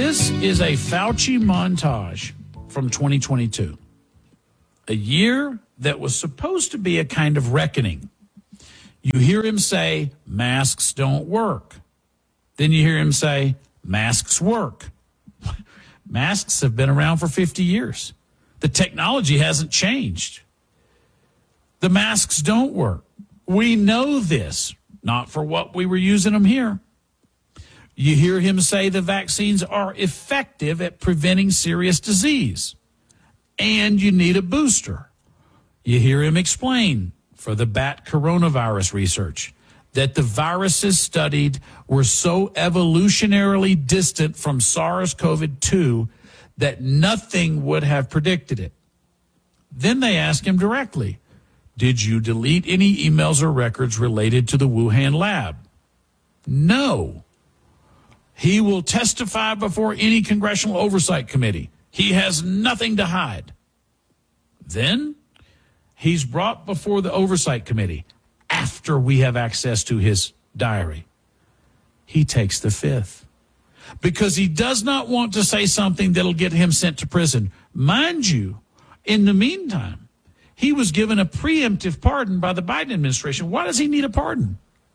This is a Fauci montage from 2022, a year that was supposed to be a kind of reckoning. You hear him say, masks don't work. Then you hear him say, masks work. Masks have been around for 50 years. The technology hasn't changed. The masks don't work. We know this, not for what we were using them here. You hear him say the vaccines are effective at preventing serious disease, and you need a booster. You hear him explain for the bat coronavirus research that the viruses studied were so evolutionarily distant from SARS-CoV-2 that nothing would have predicted it. Then they ask him directly, did you delete any emails or records related to the Wuhan lab? No. He will testify before any congressional oversight committee. He has nothing to hide. Then he's brought before the oversight committee after we have access to his diary. He takes the fifth because he does not want to say something that'll get him sent to prison. Mind you, in the meantime, he was given a preemptive pardon by the Biden administration. Why does he need a pardon?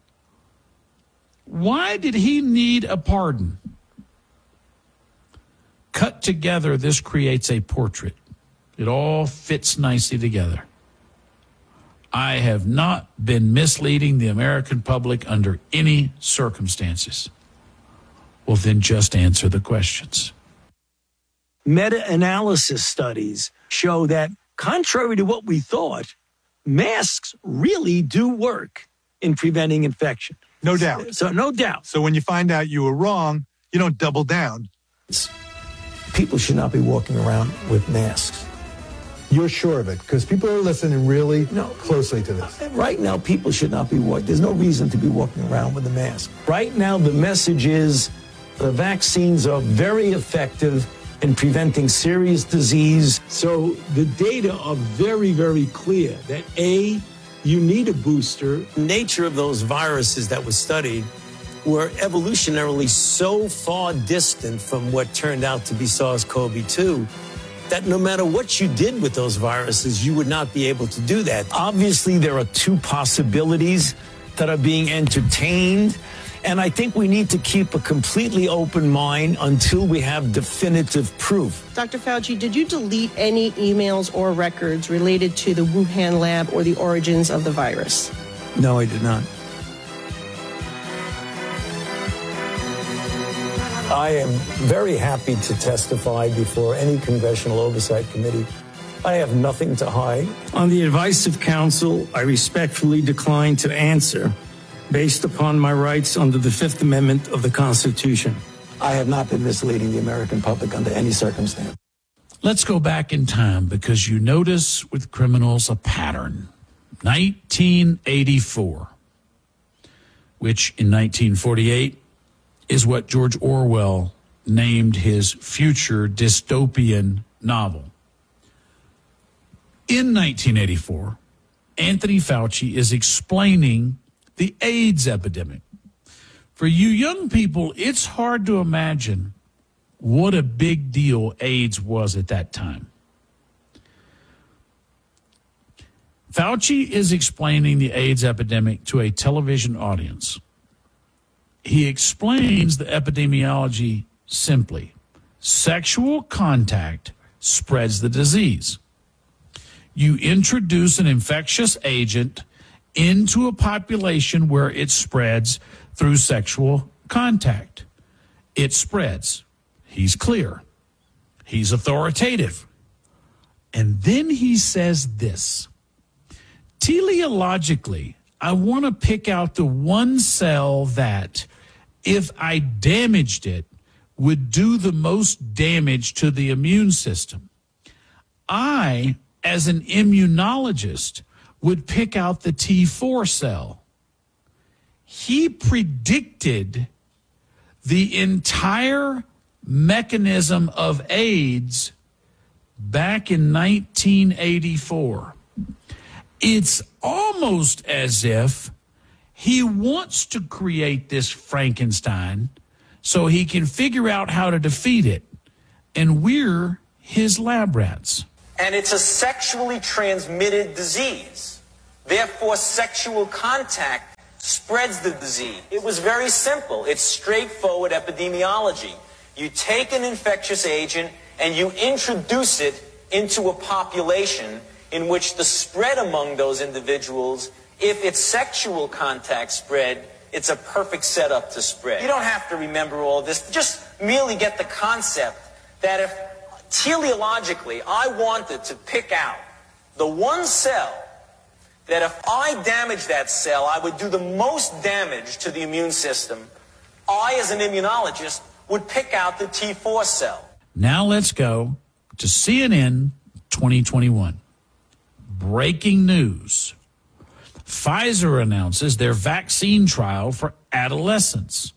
Why did he need a pardon? Cut together, this creates a portrait. It all fits nicely together. I have not been misleading the American public under any circumstances. Well, then just answer the questions. Meta-analysis studies show that, contrary to what we thought, masks really do work in preventing infection. No doubt. So no doubt. So when you find out you were wrong, you don't double down. People should not be walking around with masks. You're sure of it? Because people are listening really closely to this. Right now, people should not be walking. There's no reason to be walking around with a mask. Right now, the message is the vaccines are very effective in preventing serious disease. So the data are very, very clear that A, you need a booster. The nature of those viruses that were studied were evolutionarily so far distant from what turned out to be SARS-CoV-2 that no matter what you did with those viruses, you would not be able to do that. Obviously, there are two possibilities that are being entertained, and I think we need to keep a completely open mind until we have definitive proof. Dr. Fauci, did you delete any emails or records related to the Wuhan lab or the origins of the virus? No, I did not. I am very happy to testify before any congressional oversight committee. I have nothing to hide. On the advice of counsel, I respectfully decline to answer based upon my rights under the Fifth Amendment of the Constitution. I have not been misleading the American public under any circumstance. Let's go back in time because you notice with criminals a pattern. 1984, which in 1948 is what George Orwell named his future dystopian novel. In 1984, Anthony Fauci is explaining the AIDS epidemic. For you young people, it's hard to imagine what a big deal AIDS was at that time. Fauci is explaining the AIDS epidemic to a television audience. He explains the epidemiology simply. Sexual contact spreads the disease. You introduce an infectious agent into a population where it spreads through sexual contact. It spreads. He's clear. He's authoritative. And then he says this. Teleologically, I want to pick out the one cell that, if I damaged it, would do the most damage to the immune system. I, as an immunologist, would pick out the T4 cell. He predicted the entire mechanism of AIDS back in 1984. It's almost as if he wants to create this Frankenstein so he can figure out how to defeat it. And we're his lab rats. And it's a sexually transmitted disease. Therefore, sexual contact spreads the disease. It was very simple. It's straightforward epidemiology. You take an infectious agent and you introduce it into a population in which the spread among those individuals, if it's sexual contact spread, it's a perfect setup to spread. You don't have to remember all this. Just merely get the concept that if teleologically I wanted to pick out the one cell that if I damage that cell, I would do the most damage to the immune system, I, as an immunologist, would pick out the T4 cell. Now let's go to CNN 2021. Breaking news. Pfizer announces their vaccine trial for adolescents.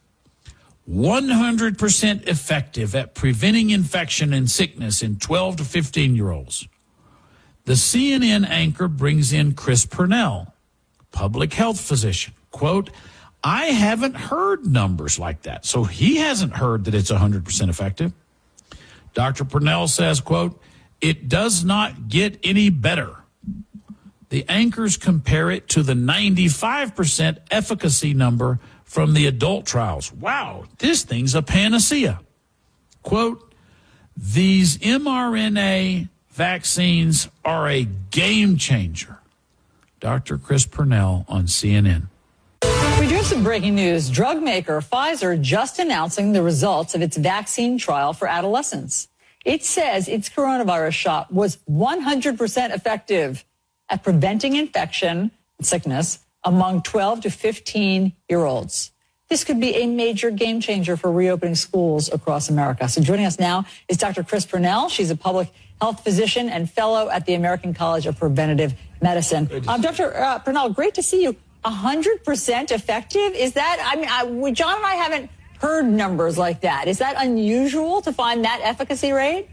100% effective at preventing infection and sickness in 12 to 15-year-olds. The CNN anchor brings in Chris Purnell, public health physician. Quote, I haven't heard numbers like that. So he hasn't heard that it's 100% effective. Dr. Purnell says, quote, it does not get any better. The anchors compare it to the 95% efficacy number from the adult trials. Wow, this thing's a panacea. Quote, these mRNA vaccines are a game changer. Dr. Chris Purnell on CNN. We do have some breaking news. Drug maker Pfizer just announcing the results of its vaccine trial for adolescents. It says its coronavirus shot was 100% effective at preventing infection and sickness among 12 to 15-year-olds. This could be a major game changer for reopening schools across America. So joining us now is Dr. Chris Purnell. She's a public health physician and fellow at the American College of Preventive Medicine. Dr. Purnell, great to see you. 100% effective? Is that, John and I haven't heard numbers like that. Is that unusual to find that efficacy rate?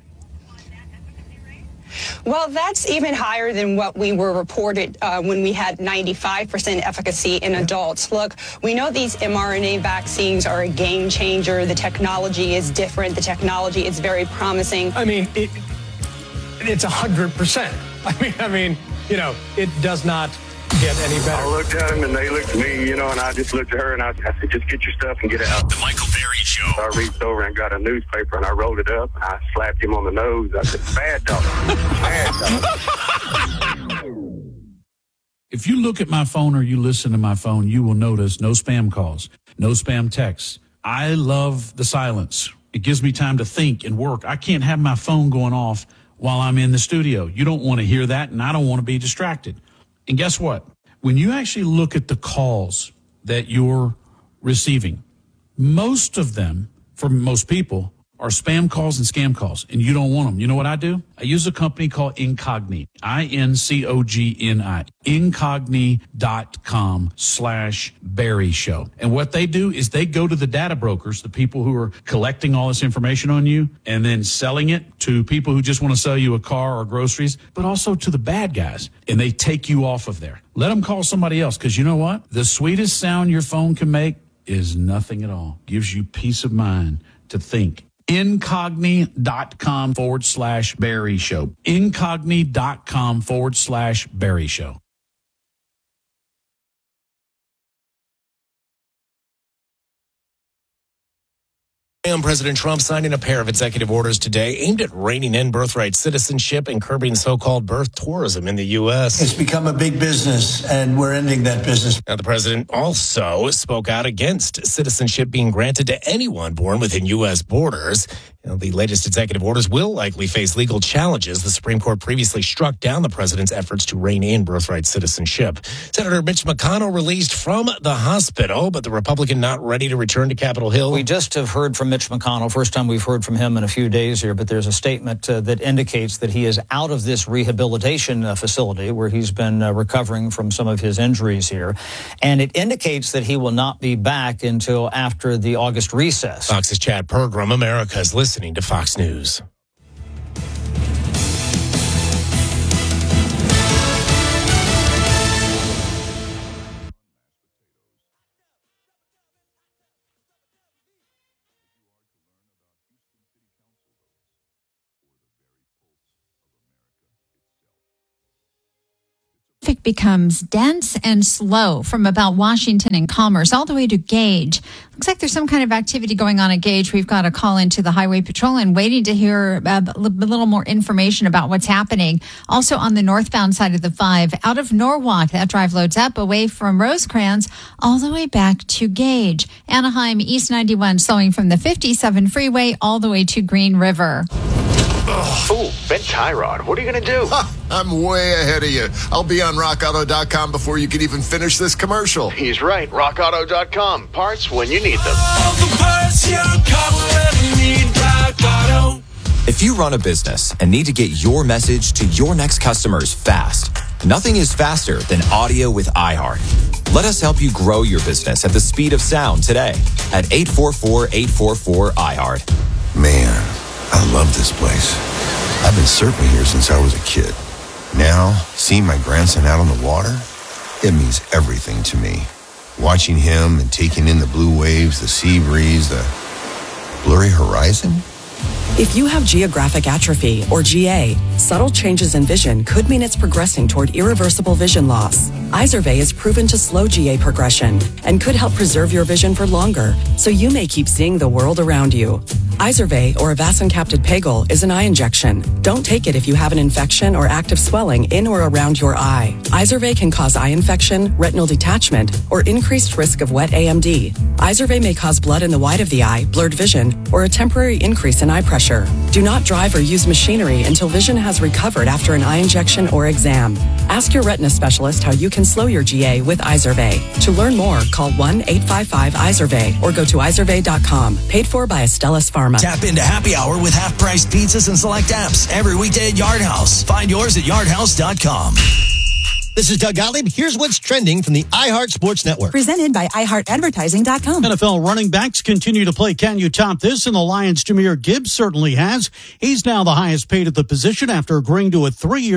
Well, that's even higher than what we were reported when we had 95% efficacy in adults. Look, we know these mRNA vaccines are a game changer. The technology is different. The technology is very promising. I mean, it's 100%. I mean, it does not get any better. I looked at them and they looked at me, and I just looked at her and I said, just get your stuff and get out. The Michael Berry Show. So I reached over and got a newspaper and I rolled it up and I slapped him on the nose. I said, bad dog. Bad dog. If you look at my phone or you listen to my phone, you will notice no spam calls, no spam texts. I love the silence. It gives me time to think and work. I can't have my phone going off while I'm in the studio. You don't want to hear that, and I don't want to be distracted. And guess what? When you actually look at the calls that you're receiving, most of them, for most people, are spam calls and scam calls, and you don't want them. You know what I do? I use a company called Incogni, INCOGNI, incogni.com/Berry Show. And what they do is they go to the data brokers, the people who are collecting all this information on you, and then selling it to people who just want to sell you a car or groceries, but also to the bad guys, and they take you off of there. Let them call somebody else, because you know what? The sweetest sound your phone can make is nothing at all. Gives you peace of mind to think. Incogni.com/Berry Show. Incogni.com/Berry Show. President Trump signing a pair of executive orders today aimed at reining in birthright citizenship and curbing so-called birth tourism in the U.S. It's become a big business, and we're ending that business. Now, the president also spoke out against citizenship being granted to anyone born within U.S. borders. The latest executive orders will likely face legal challenges. The Supreme Court previously struck down the president's efforts to rein in birthright citizenship. Senator Mitch McConnell released from the hospital, but the Republican not ready to return to Capitol Hill. We just have heard from Mitch McConnell. First time we've heard from him in a few days here, but there's a statement that indicates that he is out of this rehabilitation facility where he's been recovering from some of his injuries here. And it indicates that he will not be back until after the August recess. Fox's Chad Pergram, America's listening to Fox News. Traffic becomes dense and slow from about Washington and Commerce all the way to Gage. Looks like there's some kind of activity going on at Gage. We've got a call into the Highway Patrol and waiting to hear a little more information about what's happening. Also on the northbound side of the 5, out of Norwalk, that drive loads up away from Rosecrans all the way back to Gage. Anaheim East 91 slowing from the 57 freeway all the way to Green River. Ooh, Ben Tyrod, what are you going to do? I'm way ahead of you. I'll be on rockauto.com before you can even finish this commercial. He's right. rockauto.com. Parts when you need them. All the parts your car will ever need. Rock Auto. If you run a business and need to get your message to your next customers fast, nothing is faster than audio with iHeart. Let us help you grow your business at the speed of sound today at 844-844-iHeart. Man, I love this place. I've been surfing here since I was a kid. Now, seeing my grandson out on the water, it means everything to me. Watching him and taking in the blue waves, the sea breeze, the blurry horizon. If you have geographic atrophy, or GA, subtle changes in vision could mean it's progressing toward irreversible vision loss. Izervay is proven to slow GA progression and could help preserve your vision for longer, so you may keep seeing the world around you. Izervay, or avacincaptad pegol, is an eye injection. Don't take it if you have an infection or active swelling in or around your eye. Izervay can cause eye infection, retinal detachment, or increased risk of wet AMD. Izervay may cause blood in the white of the eye, blurred vision, or a temporary increase in eye pressure. Do not drive or use machinery until vision has recovered after an eye injection or exam. Ask your retina specialist how you can slow your GA with Izervay. To learn more, call 1-855-IZERVAY or go to izervay.com. Paid for by Astellas Pharma. Tap into happy hour with half-priced pizzas and select apps every weekday at Yard House. Find yours at yardhouse.com. This is Doug Gottlieb. Here's what's trending from the iHeart Sports Network. Presented by iHeartAdvertising.com. NFL running backs continue to play Can You Top This? And the Lions' Jahmyr Gibbs certainly has. He's now the highest paid at the position after agreeing to a 3-year,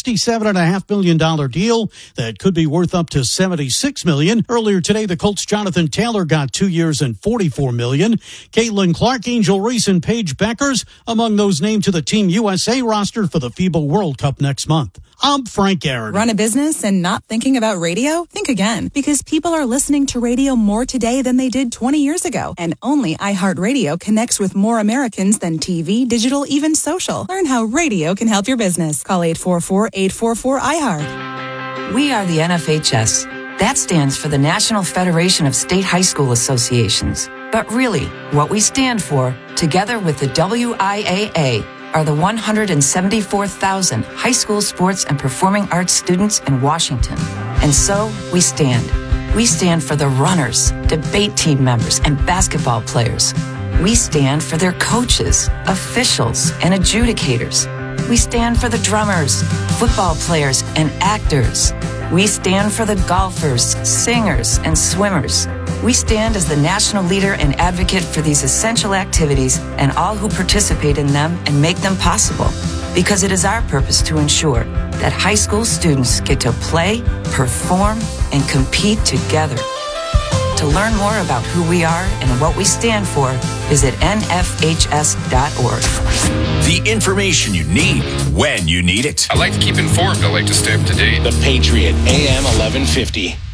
$67.5 million deal that could be worth up to $76 million. Earlier today, the Colts' Jonathan Taylor got 2 years and $44 million. Caitlin Clark, Angel Reese, and Paige Beckers among those named to the Team USA roster for the FIBA World Cup next month. I'm Frank Aaron. Run a business and not thinking about radio? Think again, because people are listening to radio more today than they did 20 years ago. And only iHeartRadio connects with more Americans than TV, digital, even social. Learn how radio can help your business. Call 844-844-iHeart. We are the NFHS. That stands for the National Federation of State High School Associations. But really, what we stand for, together with the WIAA, are the 174,000 high school sports and performing arts students in Washington. And so we stand. We stand for the runners, debate team members, and basketball players. We stand for their coaches, officials, and adjudicators. We stand for the drummers, football players, and actors. We stand for the golfers, singers, and swimmers. We stand as the national leader and advocate for these essential activities and all who participate in them and make them possible. Because it is our purpose to ensure that high school students get to play, perform, and compete together. To learn more about who we are and what we stand for, visit nfhs.org. The information you need when you need it. I like to keep informed. I like to stay up to date. The Patriot, AM 1150.